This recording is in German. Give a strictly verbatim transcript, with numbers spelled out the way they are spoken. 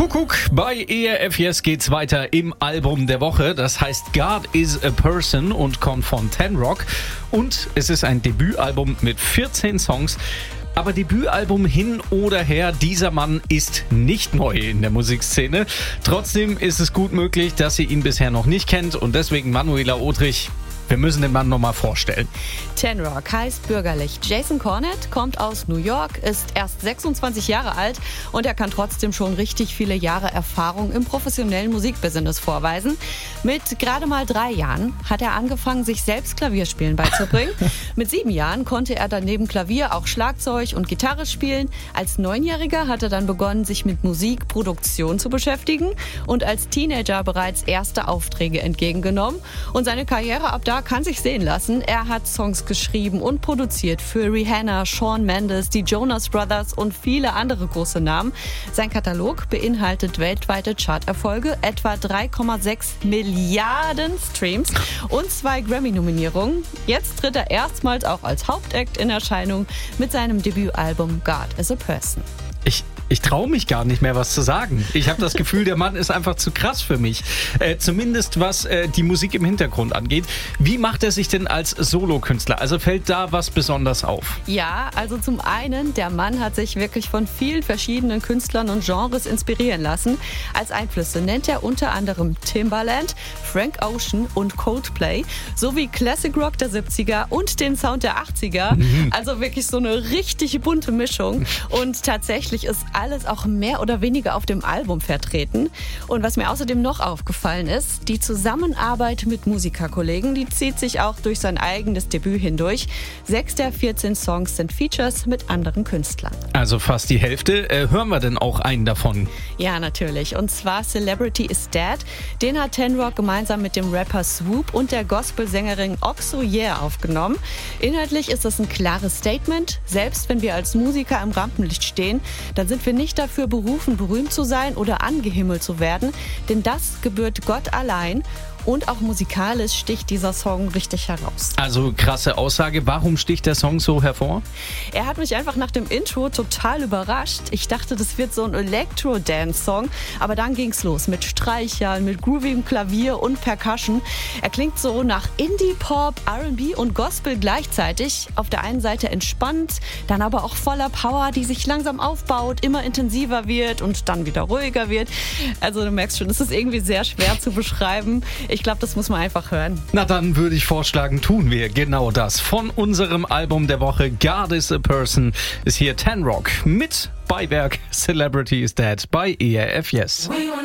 Kuckuck, bei E R F Yes geht's weiter im Album der Woche. Das heißt God is a Person und kommt von Ten Rock. Und es ist ein Debütalbum mit vierzehn Songs. Aber Debütalbum hin oder her, dieser Mann ist nicht neu in der Musikszene. Trotzdem ist es gut möglich, dass ihr ihn bisher noch nicht kennt. Und deswegen Manuela Odrich, wir müssen den Mann nochmal vorstellen. Ten Rock heißt bürgerlich Jason Cornett, kommt aus New York, ist erst sechsundzwanzig Jahre alt und er kann trotzdem schon richtig viele Jahre Erfahrung im professionellen Musikbusiness vorweisen. Mit gerade mal drei Jahren hat er angefangen, sich selbst Klavierspielen beizubringen. Mit sieben Jahren konnte er dann neben Klavier auch Schlagzeug und Gitarre spielen. Als Neunjähriger hat er dann begonnen, sich mit Musikproduktion zu beschäftigen und als Teenager bereits erste Aufträge entgegengenommen. Und seine Karriere ab da kann sich sehen lassen. Er hat Songs geschrieben und produziert für Rihanna, Shawn Mendes, die Jonas Brothers und viele andere große Namen. Sein Katalog beinhaltet weltweite Charterfolge, etwa drei Komma sechs Milliarden Streams und zwei Grammy-Nominierungen. Jetzt tritt er erstmals auch als Hauptact in Erscheinung mit seinem Debütalbum God is a Person. Ich Ich traue mich gar nicht mehr, was zu sagen. Ich habe das Gefühl, der Mann ist einfach zu krass für mich. Äh, zumindest was äh, die Musik im Hintergrund angeht. Wie macht er sich denn als Solokünstler? Also fällt da was besonders auf? Ja, also zum einen, der Mann hat sich wirklich von vielen verschiedenen Künstlern und Genres inspirieren lassen. Als Einflüsse nennt er unter anderem Timbaland, Frank Ocean und Coldplay, sowie Classic Rock der siebziger und den Sound der achtziger. Mhm. Also wirklich so eine richtig bunte Mischung. Und tatsächlich ist alles auch mehr oder weniger auf dem Album vertreten. Und was mir außerdem noch aufgefallen ist, die Zusammenarbeit mit Musikerkollegen, die zieht sich auch durch sein eigenes Debüt hindurch. Sechs der vierzehn Songs sind Features mit anderen Künstlern. Also fast die Hälfte. Äh, hören wir denn auch einen davon? Ja, natürlich. Und zwar Celebrity is Dead. Den hat Ten Rock gemeinsam mit dem Rapper Swoop und der Gospelsängerin Oxo Yeah aufgenommen. Inhaltlich ist das ein klares Statement. Selbst wenn wir als Musiker im Rampenlicht stehen, dann sind wir nicht dafür berufen, berühmt zu sein oder angehimmelt zu werden, denn das gebührt Gott allein. Und auch musikalisch sticht dieser Song richtig heraus. Also krasse Aussage. Warum sticht der Song so hervor? Er hat mich einfach nach dem Intro total überrascht. Ich dachte, das wird so ein Elektro-Dance-Song. Aber dann ging's los mit Streichern, mit groovigem Klavier und Percussion. Er klingt so nach Indie-Pop, R and B und Gospel gleichzeitig. Auf der einen Seite entspannt, dann aber auch voller Power, die sich langsam aufbaut, immer intensiver wird und dann wieder ruhiger wird. Also du merkst schon, es ist irgendwie sehr schwer zu beschreiben. Ich glaube, das muss man einfach hören. Na dann würde ich vorschlagen, tun wir genau das. Von unserem Album der Woche God is a Person ist hier Ten Rock mit Beiwerk Celebrity is Dead bei E R F Yes.